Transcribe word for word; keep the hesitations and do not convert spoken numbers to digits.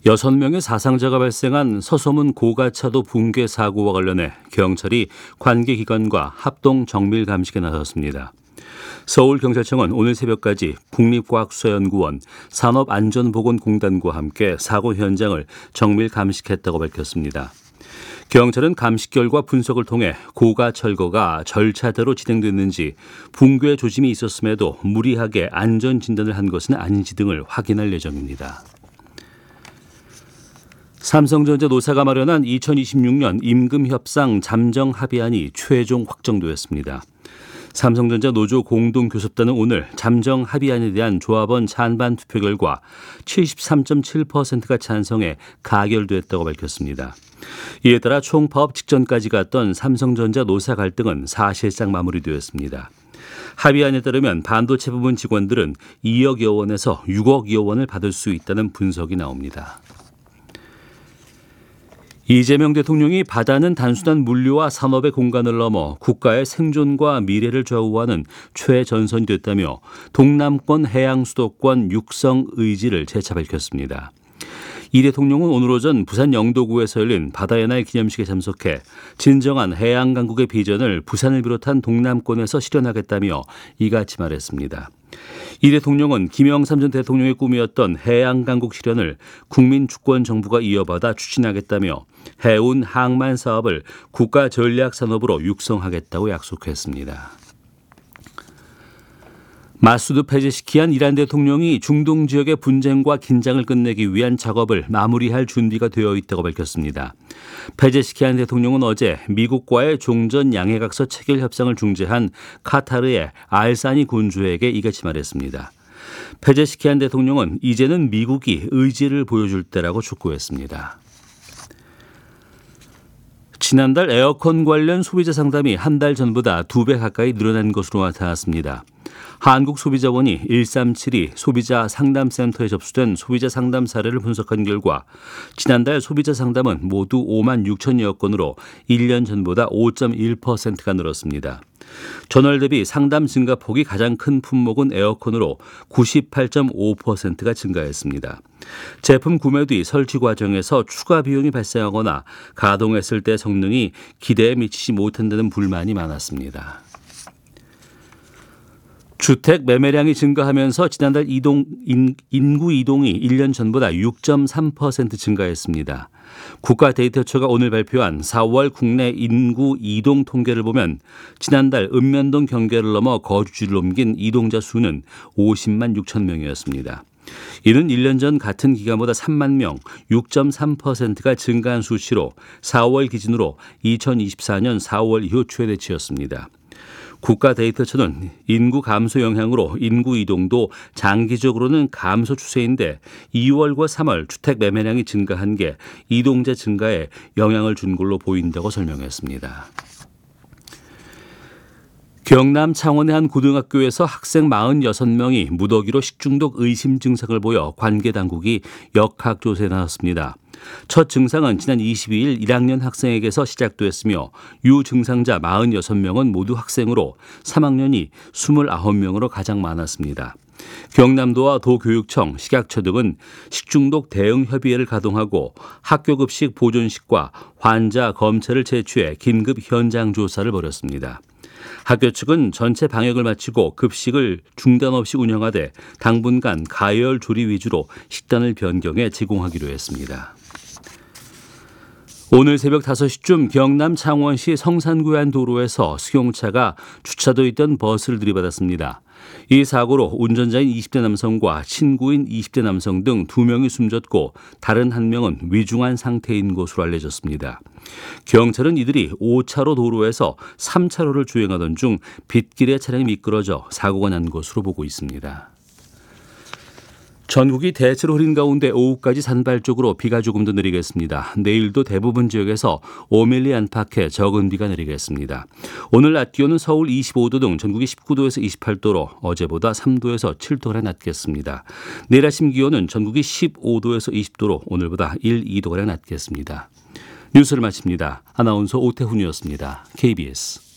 여섯 명의 사상자가 발생한 서소문 고가차도 붕괴 사고와 관련해 경찰이 관계기관과 합동 정밀 감식에 나섰습니다. 서울경찰청은 오늘 새벽까지 국립과학수사연구원, 산업안전보건공단과 함께 사고 현장을 정밀 감식했다고 밝혔습니다. 경찰은 감식 결과 분석을 통해 고가 철거가 절차대로 진행됐는지, 붕괴 조짐이 있었음에도 무리하게 안전 진단을 한 것은 아닌지 등을 확인할 예정입니다. 삼성전자 노사가 마련한 이천이십육 년 임금협상 잠정 합의안이 최종 확정되었습니다. 삼성전자 노조 공동교섭단은 오늘 잠정 합의안에 대한 조합원 찬반 투표 결과 칠십삼 점 칠 퍼센트가 찬성해 가결됐다고 밝혔습니다. 이에 따라 총파업 직전까지 갔던 삼성전자 노사 갈등은 사실상 마무리되었습니다. 합의안에 따르면 반도체 부문 직원들은 이억여 원에서 육억여 원을 받을 수 있다는 분석이 나옵니다. 이재명 대통령이 바다는 단순한 물류와 산업의 공간을 넘어 국가의 생존과 미래를 좌우하는 최전선이 됐다며 동남권 해양 수도권 육성 의지를 재차 밝혔습니다. 이 대통령은 오늘 오전 부산 영도구에서 열린 바다의 날 기념식에 참석해 진정한 해양 강국의 비전을 부산을 비롯한 동남권에서 실현하겠다며 이같이 말했습니다. 이 대통령은 김영삼 전 대통령의 꿈이었던 해양 강국 실현을 국민 주권 정부가 이어받아 추진하겠다며 해운 항만 사업을 국가 전략 산업으로 육성하겠다고 약속했습니다. 마수드 페제시키안 이란 대통령이 중동 지역의 분쟁과 긴장을 끝내기 위한 작업을 마무리할 준비가 되어 있다고 밝혔습니다. 페제시키안 대통령은 어제 미국과의 종전 양해각서 체결 협상을 중재한 카타르의 알사니 군주에게 이같이 말했습니다. 페제시키안 대통령은 이제는 미국이 의지를 보여줄 때라고 촉구했습니다. 지난달 에어컨 관련 소비자 상담이 한 달 전보다 두 배 가까이 늘어난 것으로 나타났습니다. 한국소비자원이 일삼칠이 소비자 상담센터에 접수된 소비자 상담 사례를 분석한 결과 지난달 소비자 상담은 모두 오만 육천여 건으로 일 년 전보다 오 점 일 퍼센트가 늘었습니다. 전월 대비 상담 증가폭이 가장 큰 품목은 에어컨으로 구십팔 점 오 퍼센트가 증가했습니다. 제품 구매 뒤 설치 과정에서 추가 비용이 발생하거나 가동했을 때 성능이 기대에 미치지 못한다는 불만이 많았습니다. 주택 매매량이 증가하면서 지난달 이동, 인, 인구 이동이 일 년 전보다 육 점 삼 퍼센트 증가했습니다. 국가데이터처가 오늘 발표한 사월 국내 인구 이동 통계를 보면 지난달 읍면동 경계를 넘어 거주지를 옮긴 이동자 수는 오십만 육천 명이었습니다. 이는 일 년 전 같은 기간보다 삼만 명, 육 점 삼 퍼센트가 증가한 수치로 사월 기준으로 이천이십사 년 사월 이후 최대치였습니다. 국가데이터처는 인구 감소 영향으로 인구 이동도 장기적으로는 감소 추세인데 이월과 삼월 주택 매매량이 증가한 게 이동자 증가에 영향을 준 걸로 보인다고 설명했습니다. 경남 창원의 한 고등학교에서 학생 사십육 명이 무더기로 식중독 의심 증상을 보여 관계 당국이 역학조사에 나섰습니다. 첫 증상은 지난 이십이 일 일 학년 학생에게서 시작됐으며 유증상자 사십육 명은 모두 학생으로 삼 학년이 이십구 명으로 가장 많았습니다. 경남도와 도교육청, 식약처 등은 식중독 대응 협의회를 가동하고 학교급식 보존식과 환자 검체를 채취해 긴급 현장 조사를 벌였습니다. 학교 측은 전체 방역을 마치고 급식을 중단 없이 운영하되 당분간 가열 조리 위주로 식단을 변경해 제공하기로 했습니다. 오늘 새벽 다섯 시쯤 경남 창원시 성산구안 도로에서 승용차가 주차되어 있던 버스를 들이받았습니다. 이 사고로 운전자인 이십 대 남성과 친구인 이십 대 남성 등 두 명이 숨졌고 다른 한 명은 위중한 상태인 것으로 알려졌습니다. 경찰은 이들이 오 차로 도로에서 삼 차로를 주행하던 중 빗길에 차량이 미끄러져 사고가 난 것으로 보고 있습니다. 전국이 대체로 흐린 가운데 오후까지 산발적으로 비가 조금 더 내리겠습니다. 내일도 대부분 지역에서 오 밀리미터 안팎의 적은 비가 내리겠습니다. 오늘 낮 기온은 서울 이십오 도 등 전국이 십구 도에서 이십팔 도로 어제보다 삼 도에서 칠 도가량 낮겠습니다. 내일 아침 기온은 전국이 십오 도에서 이십 도로 오늘보다 일, 이 도가량 낮겠습니다. 뉴스를 마칩니다. 아나운서 오태훈이었습니다. 케이비에스